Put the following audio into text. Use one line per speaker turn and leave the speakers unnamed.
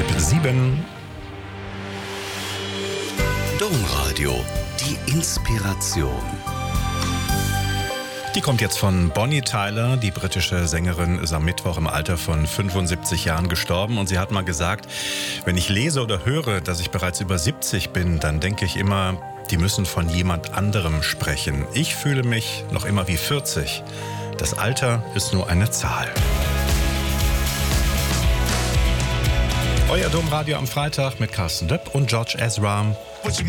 Halb 7.
Domradio, die Inspiration.
Die kommt jetzt von Bonnie Tyler. Die britische Sängerin ist am Mittwoch im Alter von 75 Jahren gestorben. Und sie hat mal gesagt, wenn ich lese oder höre, dass ich bereits über 70 bin, dann denke ich immer, die müssen von jemand anderem sprechen. Ich fühle mich noch immer wie 40. Das Alter ist nur eine Zahl. Euer Domradio am Freitag mit Carsten Döpp und George Ezra.